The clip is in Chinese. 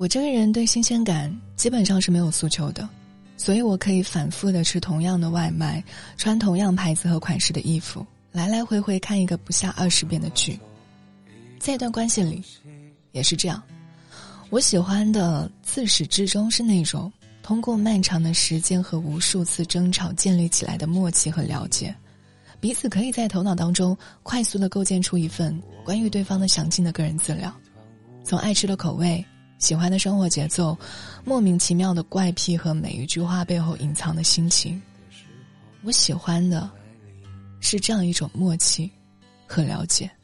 我这个人对新鲜感基本上是没有诉求的，所以我可以反复的吃同样的外卖，穿同样牌子和款式的衣服，来来回回看一个不下20遍的剧。在一段关系里也是这样，我喜欢的自始至终是那种通过漫长的时间和无数次争吵建立起来的默契和了解，彼此可以在头脑当中快速地构建出一份关于对方的详尽的个人资料，从爱吃的口味、喜欢的生活节奏、莫名其妙的怪癖和每一句话背后隐藏的心情。我喜欢的是这样一种默契和了解。